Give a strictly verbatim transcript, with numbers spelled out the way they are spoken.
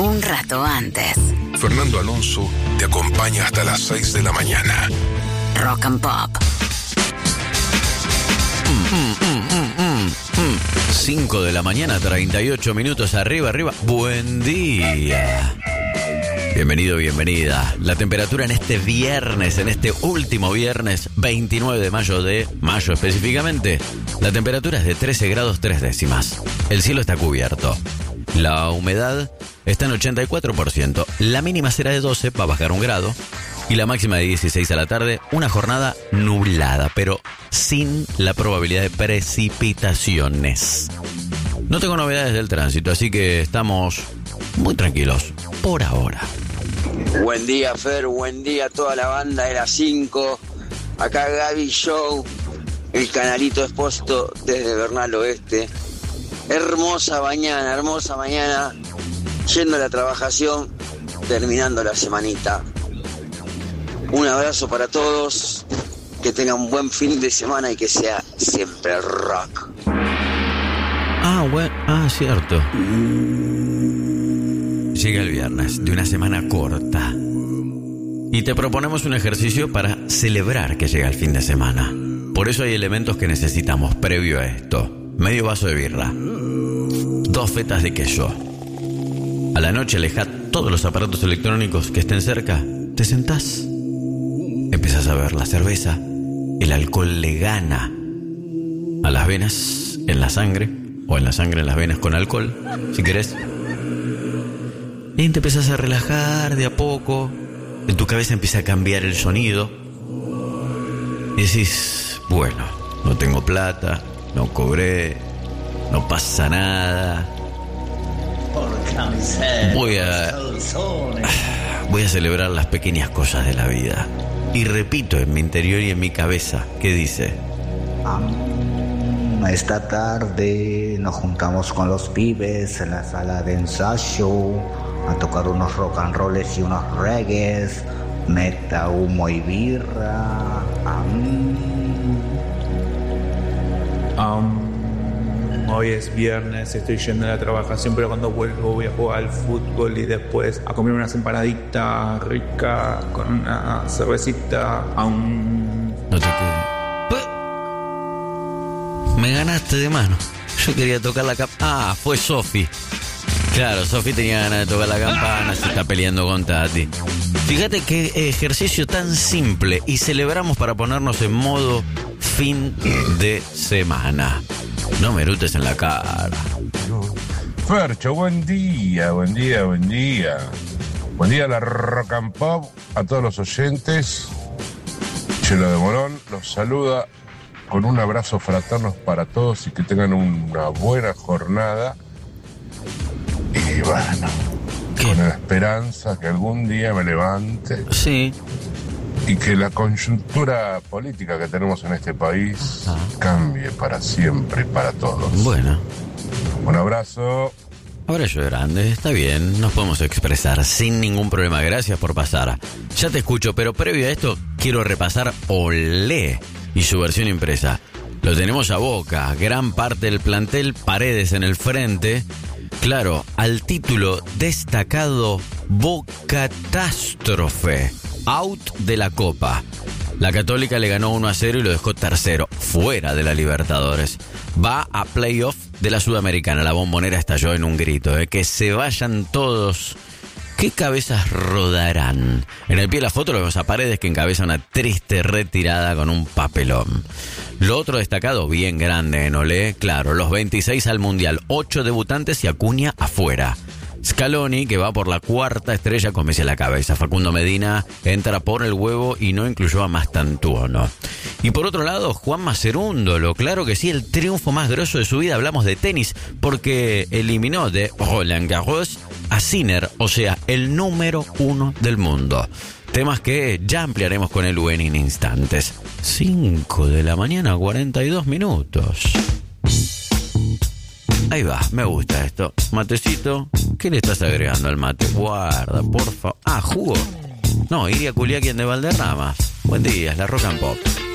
un rato antes. Fernando Alonso te acompaña hasta las seis de la mañana. Rock and Pop. cinco de la mañana, treinta y ocho minutos, arriba, arriba. Buen día. Bienvenido, bienvenida. La temperatura en este viernes, en este último viernes, veintinueve de mayo de mayo específicamente, la temperatura es de trece grados tres décimas. El cielo está cubierto. La humedad está en ochenta y cuatro por ciento. La mínima será de doce, va a bajar un grado. Y la máxima de dieciséis a la tarde. Una jornada nublada, pero sin la probabilidad de precipitaciones. No tengo novedades del tránsito, así que estamos muy tranquilos por ahora. Buen día, Fer, buen día a toda la banda de las cinco. Acá Gaby Show, el canalito expuesto desde Bernal Oeste. Hermosa mañana, hermosa mañana, yendo a la trabajación, terminando la semanita. Un abrazo para todos, que tengan un buen fin de semana y que sea siempre rock. Ah, bueno, ah, cierto. Llega el viernes de una semana corta y te proponemos un ejercicio para celebrar que llega el fin de semana. Por eso hay elementos que necesitamos previo a esto. Medio vaso de birra, dos fetas de queso. A la noche aleja todos los aparatos electrónicos que estén cerca. Te sentás, empiezas a ver la cerveza. El alcohol le gana a las venas en la sangre, o en la sangre en las venas con alcohol, si querés. Y te empiezas a relajar de a poco. En tu cabeza empieza a cambiar el sonido. Y decís, bueno, no tengo plata, no cobré, no pasa nada. Voy a... Voy a celebrar las pequeñas cosas de la vida. Y repito en mi interior y en mi cabeza, ¿qué dice? Esta tarde nos juntamos con los pibes en la sala de ensayo a tocar unos rock and rolls y unos reggaes, meta, humo y birra. Um, hoy es viernes, estoy yendo a la trabajación, pero cuando vuelvo voy a jugar al fútbol y después a comer unas empanaditas ricas con una cervecita. Um... No te quedes. Me ganaste de mano. Yo quería tocar la campana. Ah, fue Sofi. Claro, Sofi tenía ganas de tocar la campana, se está peleando con Tati. Fíjate qué ejercicio tan simple y celebramos para ponernos en modo fin de semana. No me erutes en la cara. Fercho, buen día, buen día, buen día. Buen día a la Rock and Pop, a todos los oyentes. Chelo de Morón los saluda con un abrazo fraterno para todos y que tengan una buena jornada. Y bueno, ¿qué? Con la esperanza que algún día me levante. Sí. Y que la coyuntura política que tenemos en este país Ajá. cambie para siempre y para todos. Bueno. Un abrazo. Abrazo grande, está bien, nos podemos expresar sin ningún problema. Gracias por pasar. Ya te escucho, pero previo a esto quiero repasar Olé y su versión impresa. Lo tenemos a Boca, gran parte del plantel, Paredes en el frente. Claro, al título destacado Bocatástrofe, out de la Copa. La Católica le ganó uno a cero y lo dejó tercero, fuera de la Libertadores. Va a playoff de la Sudamericana. La Bombonera estalló en un grito, ¿eh? Que se vayan todos. ¿Qué cabezas rodarán? En el pie de la foto lo vemos a Paredes, que encabeza una triste retirada con un papelón. Lo otro destacado, bien grande en Olé, claro, los veintiséis al Mundial, ocho debutantes y Acuña afuera. Scaloni, que va por la cuarta estrella con Messi a la cabeza. Facundo Medina entra por el huevo y no incluyó a Mastantuono. Y por otro lado, Juan Macerúndolo, claro que sí, el triunfo más grosso de su vida. Hablamos de tenis, porque eliminó de Roland Garros a Sinner, o sea, el número uno del mundo. Temas que ya ampliaremos con el U N en instantes. cinco de la mañana, cuarenta y dos minutos. Ahí va, me gusta esto. Matecito, ¿qué le estás agregando al mate? Guarda, por favor. Ah, jugo. No, Iria Culiaquen de Valderramas. Buen día, es la Rock and Pop.